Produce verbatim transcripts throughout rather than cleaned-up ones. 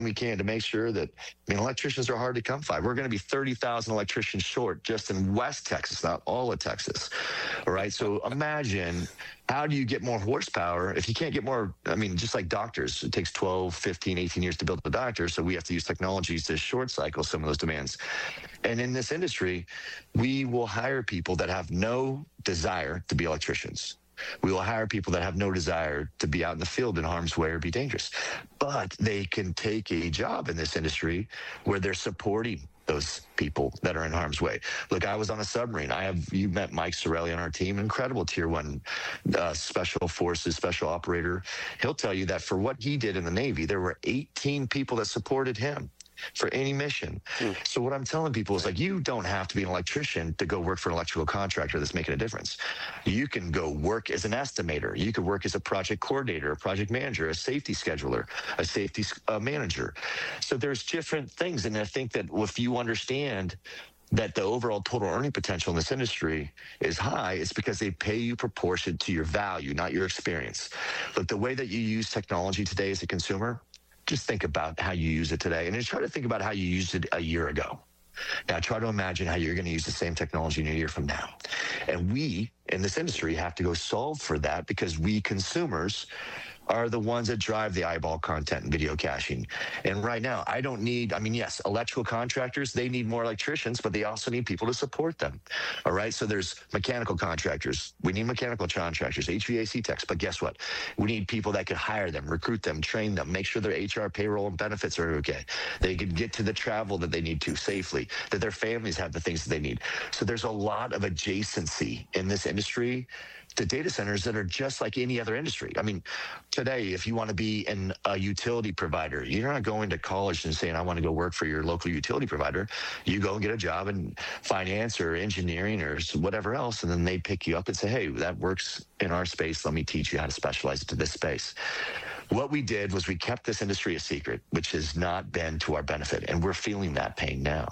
we can to make sure that, I mean, electricians are hard to come by. We're going to be thirty thousand electricians short just in West Texas, not all of Texas. All right. So imagine, how do you get more horsepower if you can't get more? I mean, just like doctors, it takes twelve, fifteen, eighteen years to build a doctor. So we have to use technologies to short cycle some of those demands. And in this industry, we will hire people that have no desire to be electricians. We will hire people that have no desire to be out in the field in harm's way or be dangerous. But they can take a job in this industry where they're supporting those people that are in harm's way. Look, I was on a submarine. I have, you met Mike Sorelli on our team, incredible tier one uh, special forces, special operator. He'll tell you that for what he did in the Navy, there were eighteen people that supported him for any mission. Mm. So what I'm telling people is, like, you don't have to be an electrician to go work for an electrical contractor that's making a difference. You can go work as an estimator. You could work as a project coordinator, a project manager, a safety scheduler, a safety uh, manager. So there's different things. And I think that if you understand that the overall total earning potential in this industry is high, it's because they pay you proportionate to your value, not your experience. But the way that you use technology today as a consumer, just think about how you use it today, and then try to think about how you used it a year ago. Now try to imagine how you're going to use the same technology in a year from now. And we in this industry have to go solve for that, because we consumers are the ones that drive the eyeball content and video caching. And right now, I don't need, I mean, yes, electrical contractors, they need more electricians, but they also need people to support them. All right. So there's mechanical contractors. We need mechanical contractors, H V A C techs. But guess what? We need people that could hire them, recruit them, train them, make sure their H R, payroll, and benefits are okay. They can get to the travel that they need to safely, that their families have the things that they need. So there's a lot of adjacency in this industry to data centers that are just like any other industry. I mean, today, if you want to be in a utility provider, you're not going to college and saying, I want to go work for your local utility provider. You go and get a job in finance or engineering or whatever else, and then they pick you up and say, hey, that works in our space. Let me teach you how to specialize into this space. What we did was we kept this industry a secret, which has not been to our benefit, and we're feeling that pain now.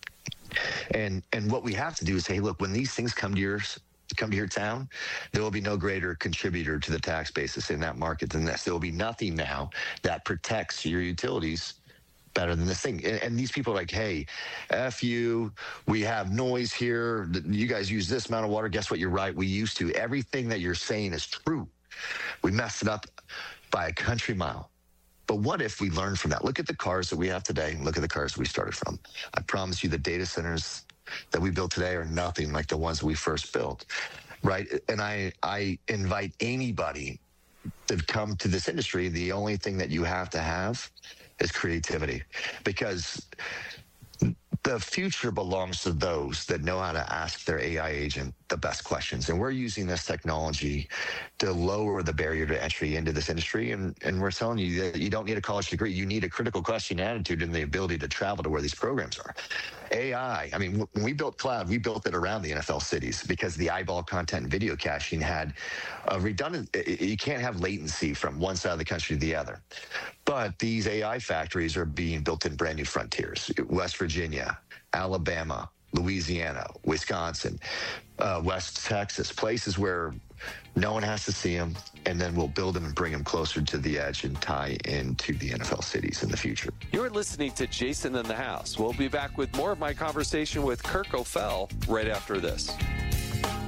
And and what we have to do is say, hey, look, when these things come to yours, come to your town, there will be no greater contributor to the tax basis in that market than this. There will be nothing now that protects your utilities better than this thing. And, and these people are like, hey, F you, we have noise here. You guys use this amount of water. Guess what? You're right. We used to. Everything that you're saying is true. We messed it up by a country mile. But what if we learn from that? Look at the cars that we have today, and look at the cars we started from. I promise you the data centers that we build today are nothing like the ones we first built, right? And I, I invite anybody to come to this industry. The only thing that you have to have is creativity, because the future belongs to those that know how to ask their A I agent the best questions. And we're using this technology to lower the barrier to entry into this industry. And, and we're telling you that you don't need a college degree. You need a critical question attitude and the ability to travel to where these programs are. A I, I mean, when we built Cloud, we built it around the N F L cities because the eyeball content and video caching had a redundant, you can't have latency from one side of the country to the other. But these A I factories are being built in brand new frontiers. West Virginia, Alabama, Louisiana, Wisconsin, uh, West Texas, places where no one has to see them, and then we'll build them and bring them closer to the edge and tie into the N F L cities in the future. You're listening to Jason in the House. We'll be back with more of my conversation with Kirk O'Fell right after this.